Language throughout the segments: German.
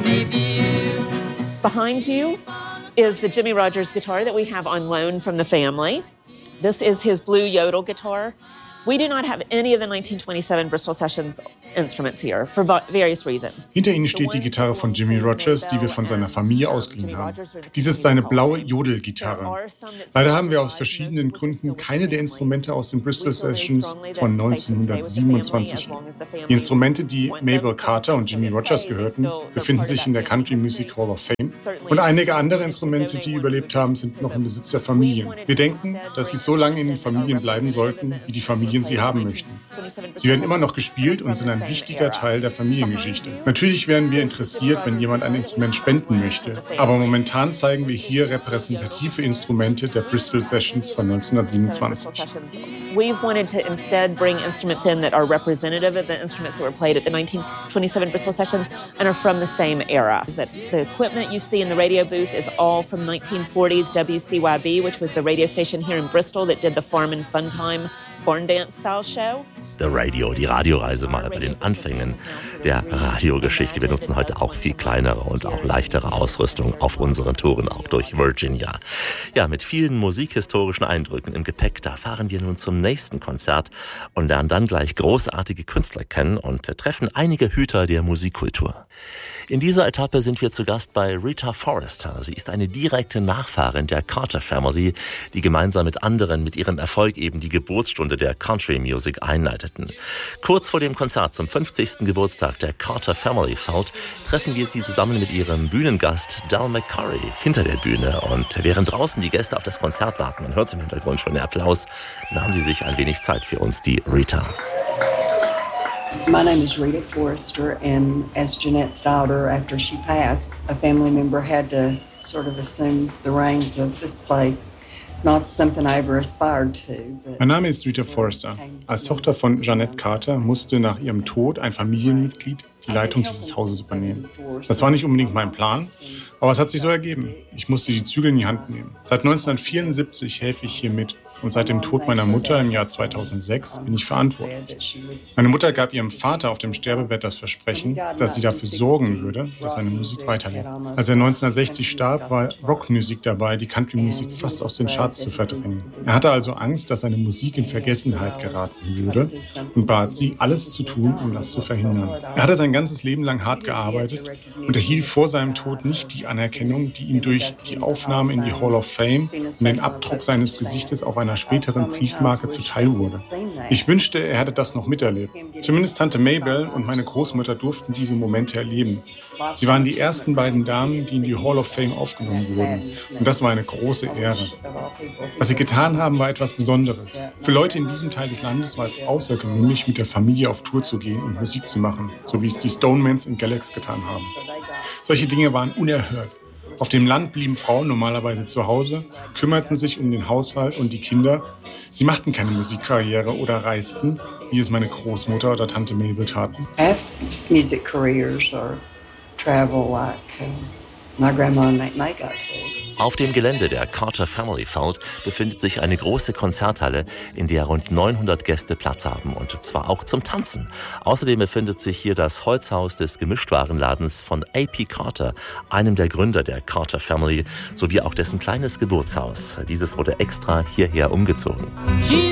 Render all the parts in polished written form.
Behind you is the Jimmie Rodgers guitar that we have on loan from the family. This is his blue yodel guitar. We do not have any of the 1927 Bristol Sessions instruments here for various reasons. Hinter Ihnen steht die Gitarre von Jimmie Rodgers, die wir von seiner Familie ausgeliehen haben. Dies ist seine blaue Jodelgitarre. Leider haben wir aus verschiedenen Gründen keine der Instrumente aus den Bristol Sessions von 1927. Die Instrumente, die Mabel Carter und Jimmie Rodgers gehörten, befinden sich in der Country Music Hall of Fame. Und einige andere Instrumente, die überlebt haben, sind noch im Besitz der Familien. Wir denken, dass sie so lange in den Familien bleiben sollten, wie die Familien sie haben möchten. Sie werden immer noch gespielt und sind ein wichtiger Teil der Familiengeschichte. Natürlich wären wir interessiert, wenn jemand ein Instrument spenden möchte, aber momentan zeigen wir hier repräsentative Instrumente der Bristol Sessions von 1927. We've wanted to instead bring instruments in that are representative of the instruments that were played at the 1927 Bristol Sessions and are from the same era. That the equipment you see in the radio booth is all from 1940s WCYB, which was the radio station here in Bristol that did the Farm and Fun Time barn dance style show. The Radio, die Radioreise mal bei den Anfängen der Radiogeschichte. Wir nutzen heute auch viel kleinere und auch leichtere Ausrüstung auf unseren Touren, auch durch Virginia. Ja, mit vielen musikhistorischen Eindrücken im Gepäck, da fahren wir nun zum nächsten Konzert und lernen dann gleich großartige Künstler kennen und treffen einige Hüter der Musikkultur. In dieser Etappe sind wir zu Gast bei Rita Forrester. Sie ist eine direkte Nachfahrin der Carter Family, die gemeinsam mit anderen mit ihrem Erfolg eben die Geburtsstunde der Country Music einleiteten. Kurz vor dem Konzert zum 50. Geburtstag der Carter Family Vault treffen wir sie zusammen mit ihrem Bühnengast Del McCoury hinter der Bühne. Und während draußen die Gäste auf das Konzert warten, man hört im Hintergrund schon den Applaus, nahm sie sich ein wenig Zeit für uns, die Rita. My name is Rita Forrester, and as Jeanette's daughter, after she passed, a family member had to sort of assume the reins of this place. It's not something I ever aspired to. Mein Name ist Rita Forrester. Als Tochter von Jeanette Carter musste nach ihrem Tod ein Familienmitglied die Leitung dieses Hauses übernehmen. Das war nicht unbedingt mein Plan, aber es hat sich so ergeben. Ich musste die Zügel in die Hand nehmen. Seit 1974 helfe ich hier mit. Und seit dem Tod meiner Mutter im Jahr 2006 bin ich verantwortlich. Meine Mutter gab ihrem Vater auf dem Sterbebett das Versprechen, dass sie dafür sorgen würde, dass seine Musik weiterlebt. Als er 1960 starb, war Rockmusik dabei, die Country-Musik fast aus den Charts zu verdrängen. Er hatte also Angst, dass seine Musik in Vergessenheit geraten würde und bat sie, alles zu tun, um das zu verhindern. Er hatte sein ganzes Leben lang hart gearbeitet und erhielt vor seinem Tod nicht die Anerkennung, die ihm durch die Aufnahme in die Hall of Fame und den Abdruck seines Gesichtes auf einer späteren Briefmarke zuteil wurde. Ich wünschte, er hätte das noch miterlebt. Zumindest Tante Mabel und meine Großmutter durften diese Momente erleben. Sie waren die ersten beiden Damen, die in die Hall of Fame aufgenommen wurden. Und das war eine große Ehre. Was sie getan haben, war etwas Besonderes. Für Leute in diesem Teil des Landes war es außergewöhnlich, mit der Familie auf Tour zu gehen und Musik zu machen, so wie es die Stonemans und Galax getan haben. Solche Dinge waren unerhört. Auf dem Land blieben Frauen normalerweise zu Hause, kümmerten sich um den Haushalt und die Kinder. Sie machten keine Musikkarriere oder reisten, wie es meine Großmutter oder Tante Mabel taten. Have music careers or travel like my grandma and May got to. Auf dem Gelände der Carter Family Vault befindet sich eine große Konzerthalle, in der rund 900 Gäste Platz haben, und zwar auch zum Tanzen. Außerdem befindet sich hier das Holzhaus des Gemischtwarenladens von A.P. Carter, einem der Gründer der Carter Family, sowie auch dessen kleines Geburtshaus. Dieses wurde extra hierher umgezogen. She's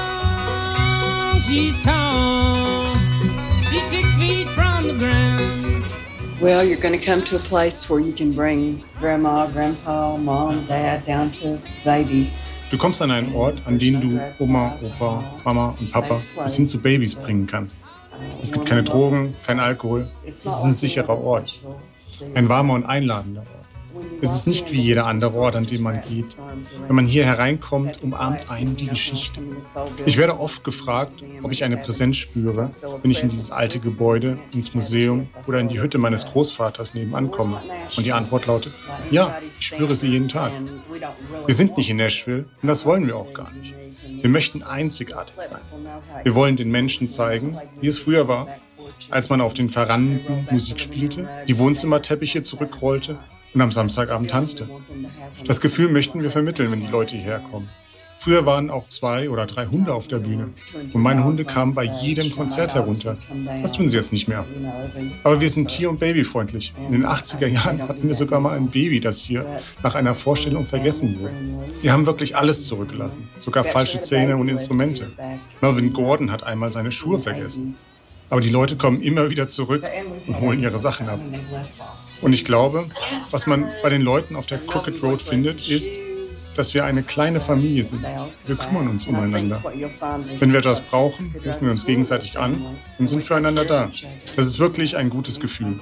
long, she's tall, she's 6 feet from the ground. Well, you're going to come to a place where you can bring Grandma, Grandpa, Mom, Dad down to babies. Du kommst an einen Ort, an den du Oma, Opa, Mama und Papa bis hin zu Babys bringen kannst. Es gibt keine Drogen, kein Alkohol. Es ist ein sicherer Ort. Ein warmer und einladender Ort. Es ist nicht wie jeder andere Ort, an dem man geht. Wenn man hier hereinkommt, umarmt einen die Geschichte. Ich werde oft gefragt, ob ich eine Präsenz spüre, wenn ich in dieses alte Gebäude, ins Museum oder in die Hütte meines Großvaters nebenan komme. Und die Antwort lautet, ja, ich spüre sie jeden Tag. Wir sind nicht in Nashville und das wollen wir auch gar nicht. Wir möchten einzigartig sein. Wir wollen den Menschen zeigen, wie es früher war, als man auf den Veranden Musik spielte, die Wohnzimmerteppiche zurückrollte und am Samstagabend tanzte. Das Gefühl möchten wir vermitteln, wenn die Leute hierher kommen. Früher waren auch 2 oder 3 Hunde auf der Bühne. Und meine Hunde kamen bei jedem Konzert herunter. Das tun sie jetzt nicht mehr. Aber wir sind tier- und babyfreundlich. In den 80er Jahren hatten wir sogar mal ein Baby, das hier nach einer Vorstellung vergessen wurde. Sie haben wirklich alles zurückgelassen. Sogar falsche Zähne und Instrumente. Melvin Gordon hat einmal seine Schuhe vergessen. Aber die Leute kommen immer wieder zurück und holen ihre Sachen ab. Und ich glaube, was man bei den Leuten auf der Crooked Road findet, ist, dass wir eine kleine Familie sind. Wir kümmern uns umeinander. Wenn wir etwas brauchen, rufen wir uns gegenseitig an und sind füreinander da. Das ist wirklich ein gutes Gefühl.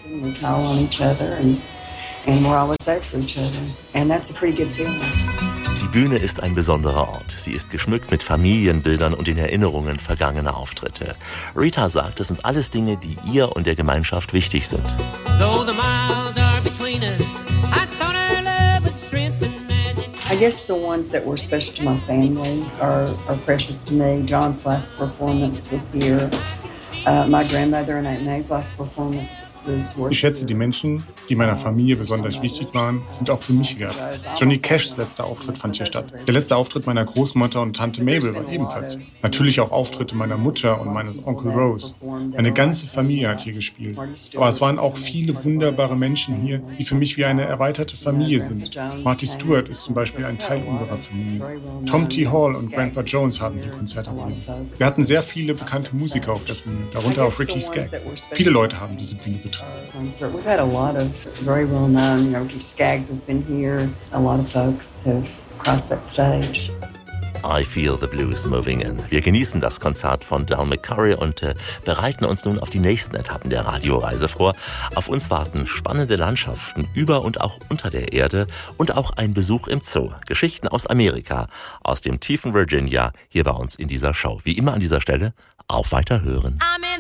Die Bühne ist ein besonderer Ort. Sie ist geschmückt mit Familienbildern und den Erinnerungen vergangener Auftritte. Rita sagt, es sind alles Dinge, die ihr und der Gemeinschaft wichtig sind. I guess the ones that were special to my family are precious to me. John's last performance was here. My grandmother and Aunt May's last performances were. Ich schätze, die Menschen, die meiner Familie besonders wichtig waren, sind auch für mich wert. Johnny Cashs letzter Auftritt fand hier statt. Der letzte Auftritt meiner Großmutter und Tante Mabel war ebenfalls. Natürlich auch Auftritte meiner Mutter und meines Onkel Rose. Meine ganze Familie hat hier gespielt. Aber es waren auch viele wunderbare Menschen hier, die für mich wie eine erweiterte Familie sind. Marty Stewart ist zum Beispiel ein Teil unserer Familie. Tom T. Hall und Grandpa Jones haben hier Konzerte gegeben. Wir hatten sehr viele bekannte Musiker auf der Bühne, darunter auch Ricky Skaggs. Viele Leute haben diese Bühne betreten. We've had a lot of very well known, Ricky Skaggs has been here. A lot of folks have crossed that stage. I Feel the Blues Moving In. Wir genießen das Konzert von Del McCoury und bereiten uns nun auf die nächsten Etappen der Radioreise vor. Auf uns warten spannende Landschaften über und auch unter der Erde und auch ein Besuch im Zoo. Geschichten aus Amerika, aus dem tiefen Virginia, hier bei uns in dieser Show. Wie immer an dieser Stelle, auf Weiterhören.